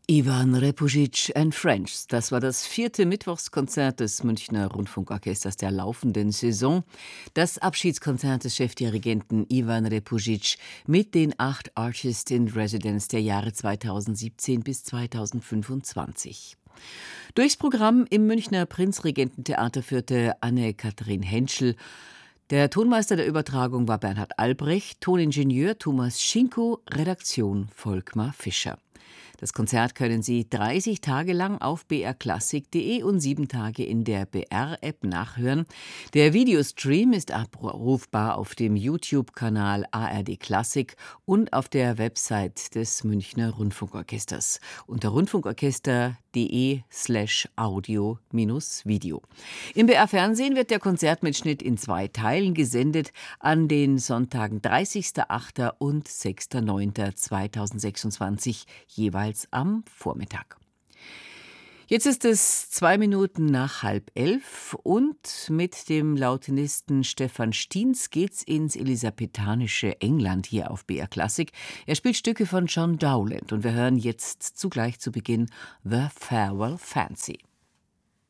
Ivan Repujic and Friends. Das war das 4. Mittwochskonzert des Münchner Rundfunkorchesters der laufenden Saison. Das Abschiedskonzert des Chefdirigenten Ivan Repujic mit den 8 Artists in Residence der Jahre 2017 bis 2025. Durchs Programm im Münchner Prinzregententheater führte Anne-Kathrin Henschel. Der Tonmeister der Übertragung war Bernhard Albrecht, Toningenieur Thomas Schinko, Redaktion Volkmar Fischer. Das Konzert können Sie 30 Tage lang auf brklassik.de und 7 Tage in der BR-App nachhören. Der Videostream ist abrufbar auf dem YouTube-Kanal ARD Klassik und auf der Website des Münchner Rundfunkorchesters unter rundfunkorchester.de/audio-video. Im BR-Fernsehen wird der Konzertmitschnitt in 2 Teilen gesendet an den Sonntagen 30.08. und 6.09.2026 jeweils am Vormittag. Jetzt ist es 2 Minuten nach 10:30 und mit dem Lautenisten Stefan Stiens geht's ins elisabethanische England hier auf BR Klassik. Er spielt Stücke von John Dowland und wir hören jetzt zugleich zu Beginn The Farewell Fancy.